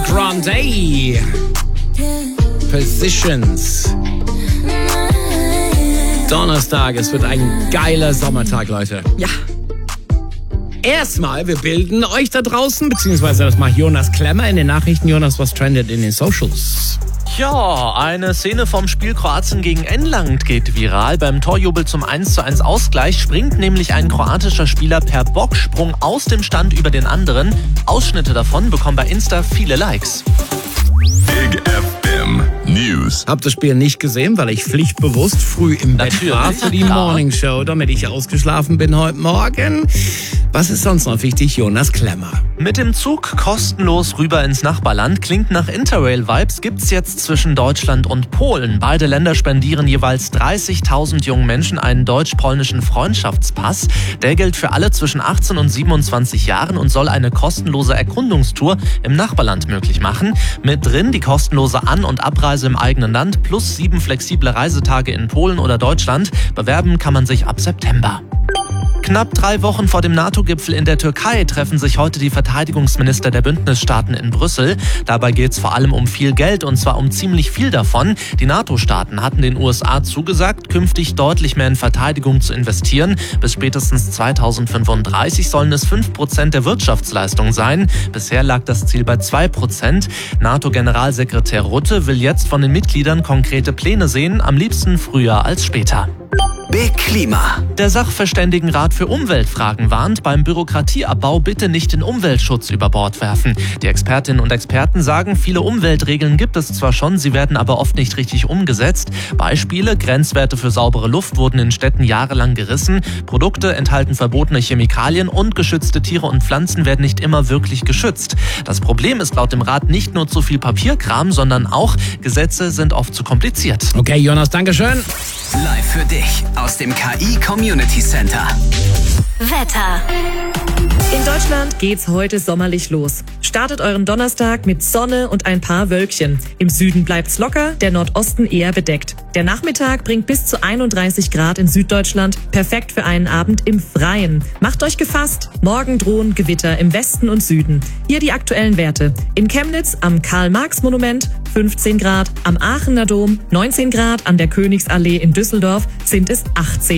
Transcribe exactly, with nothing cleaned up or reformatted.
Grande. Positions. Donnerstag, es wird ein geiler Sommertag, Leute. Ja. Erstmal, wir bilden euch da draußen, beziehungsweise das macht Jonas Klemmer in den Nachrichten. Jonas, was trendet in den Socials? Ja, eine Szene vom Spiel Kroatien gegen England geht viral. Beim Torjubel zum eins zu eins Ausgleich springt nämlich ein kroatischer Spieler per Bocksprung aus dem Stand über den anderen. Ausschnitte davon bekommen bei Insta viele Likes. Big F M News. Hab das Spiel nicht gesehen, weil ich pflichtbewusst früh im Bett Natürlich. war für die Morning Show, damit ich ausgeschlafen bin heute Morgen. Was ist sonst noch wichtig? Jonas Klemmer. Mit dem Zug kostenlos rüber ins Nachbarland. Klingt nach Interrail-Vibes, gibt's jetzt zwischen Deutschland und Polen. Beide Länder spendieren jeweils dreißigtausend jungen Menschen einen deutsch-polnischen Freundschaftspass. Der gilt für alle zwischen achtzehn und siebenundzwanzig Jahren und soll eine kostenlose Erkundungstour im Nachbarland möglich machen. Mit drin die kostenlose An- und Abreise im eigenen Land plus sieben flexible Reisetage in Polen oder Deutschland. Bewerben kann man sich ab September. Knapp drei Wochen vor dem NATO-Gipfel in der Türkei treffen sich heute die Verteidigungsminister der Bündnisstaaten in Brüssel. Dabei geht es vor allem um viel Geld, und zwar um ziemlich viel davon. Die NATO-Staaten hatten den U S A zugesagt, künftig deutlich mehr in Verteidigung zu investieren. Bis spätestens zweitausendfünfunddreißig sollen es fünf Prozent der Wirtschaftsleistung sein. Bisher lag das Ziel bei zwei Prozent. NATO-Generalsekretär Rutte will jetzt von den Mitgliedern konkrete Pläne sehen, am liebsten früher als später. Big Klima. Der Sachverständigenrat für Umweltfragen warnt, beim Bürokratieabbau bitte nicht den Umweltschutz über Bord werfen. Die Expertinnen und Experten sagen, viele Umweltregeln gibt es zwar schon, sie werden aber oft nicht richtig umgesetzt. Beispiele: Grenzwerte für saubere Luft wurden in Städten jahrelang gerissen, Produkte enthalten verbotene Chemikalien und geschützte Tiere und Pflanzen werden nicht immer wirklich geschützt. Das Problem ist laut dem Rat nicht nur zu viel Papierkram, sondern auch, Gesetze sind oft zu kompliziert. Okay, Jonas, Dankeschön. Live für dich aus dem K I Community Center. Wetter. In Deutschland geht's heute sommerlich los. Startet euren Donnerstag mit Sonne und ein paar Wölkchen. Im Süden bleibt's locker, der Nordosten eher bedeckt. Der Nachmittag bringt bis zu einunddreißig Grad in Süddeutschland. Perfekt für einen Abend im Freien. Macht euch gefasst. Morgen drohen Gewitter im Westen und Süden. Hier die aktuellen Werte. In Chemnitz am Karl-Marx-Monument fünfzehn Grad, am Aachener Dom neunzehn Grad, an der Königsallee in Düsseldorf sind es achtzehn.